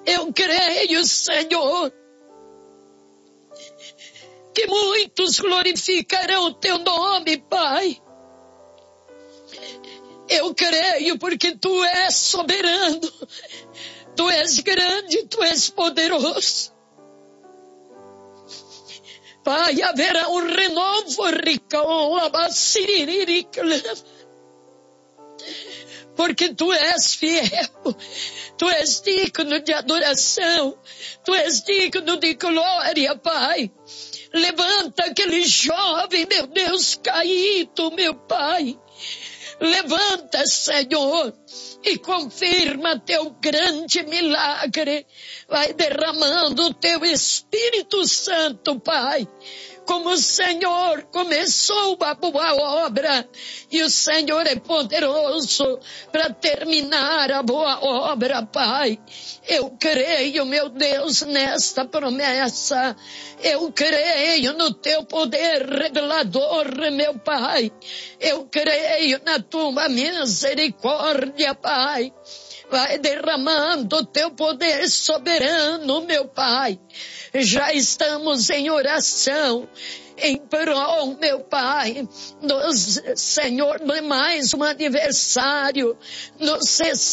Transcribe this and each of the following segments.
Eu creio, Senhor, que muitos glorificarão o teu nome, Pai. Eu creio porque tu és soberano, tu és grande, tu és poderoso. Pai, haverá um renovo, porque tu és fiel, tu és digno de adoração, tu és digno de glória, Pai. Levanta aquele jovem, meu Deus, caído, meu Pai. Levanta, Senhor, e confirma teu grande milagre. Vai derramando o teu Espírito Santo, Pai. Como o Senhor começou a boa obra, e o Senhor é poderoso para terminar a boa obra, Pai. Eu creio, meu Deus, nesta promessa. Eu creio no teu poder revelador, meu Pai. Eu creio na tua misericórdia, Pai. Vai derramando o teu poder soberano, meu Pai. Já estamos em oração, em prol, meu Pai, Senhor, de mais um aniversário, nos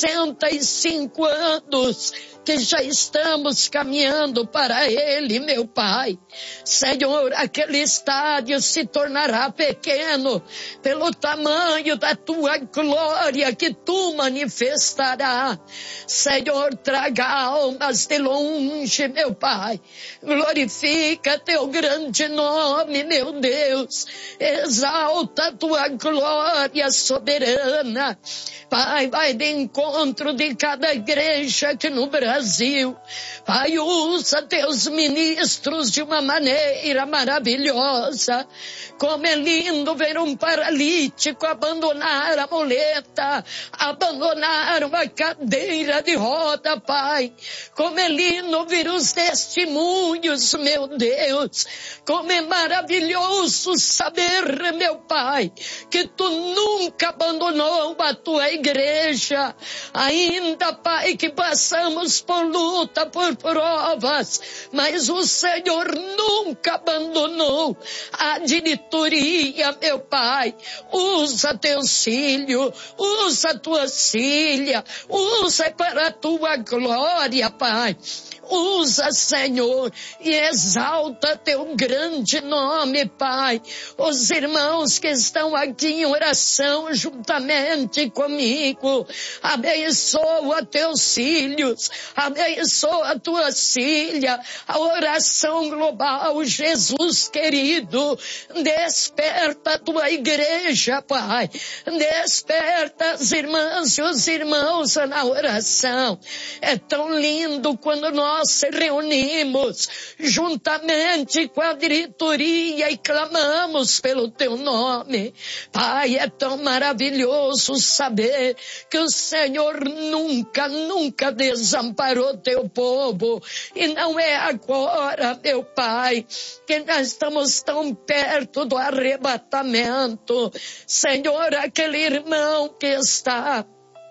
65 anos, que já estamos caminhando para ele, meu Pai. Senhor, aquele estádio se tornará pequeno pelo tamanho da tua glória que tu manifestará. Senhor, traga almas de longe, meu Pai. Glorifica teu grande nome, meu Deus. Exalta a tua glória soberana. Pai, vai de encontro de cada igreja aqui no Brasil. Pai, usa teus ministros de uma maneira maravilhosa. Como é lindo ver um paralítico abandonar a muleta, abandonar uma cadeira de roda, Pai. Como é lindo ver os testemunhos, meu Deus. Como é maravilhoso saber, meu Pai, que tu nunca abandonou a tua igreja. Ainda, Pai, que passamos por luta, por provas, mas o Senhor nunca abandonou a diretoria, meu Pai. Usa teus filhos, usa tuas filhas, usa para a tua glória, Pai. Usa, Senhor, e exalta teu grande nome, Pai. Os irmãos que estão aqui em oração juntamente comigo, abençoa teus filhos, abençoa tuas filhas, a oração global, Jesus querido, desperta a tua igreja, Pai, desperta as irmãs e os irmãos na oração. É tão lindo quando nós se reunimos juntamente com a diretoria e clamamos pelo teu nome. Pai, é tão maravilhoso saber que o Senhor nunca desamparou teu povo. E não é agora, meu Pai, que nós estamos tão perto do arrebatamento. Senhor, aquele irmão que está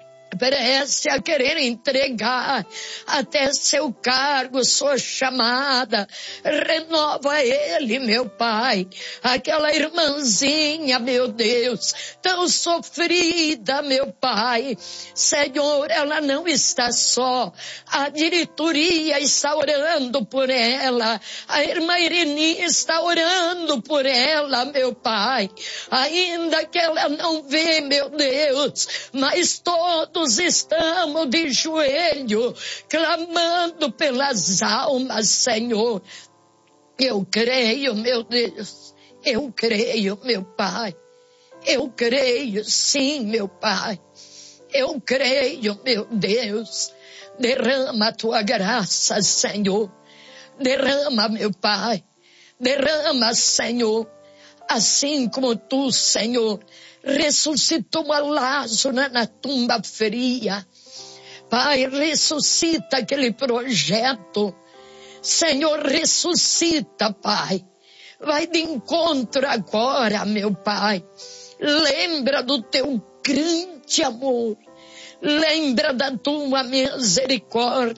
parece a querer entregar até seu cargo, sua chamada. Renova ele, meu Pai. Aquela irmãzinha, meu Deus, tão sofrida, meu Pai. Senhor, ela não está só. A diretoria está orando por ela. A irmã Irene está orando por ela, meu Pai. Ainda que ela não vê, meu Deus, mas todos estamos de joelho, clamando pelas almas, Senhor. Eu creio, meu Deus, eu creio, meu Pai. Eu creio, sim, meu Pai. Eu creio, meu Deus. Derrama a tua graça, Senhor. Derrama, meu Pai. Derrama, Senhor. Assim como tu, Senhor, ressuscitou a Lázaro na tumba fria. Pai, ressuscita aquele projeto. Senhor, ressuscita, Pai. Vai de encontro agora, meu Pai. Lembra do teu grande amor. Lembra da tua misericórdia.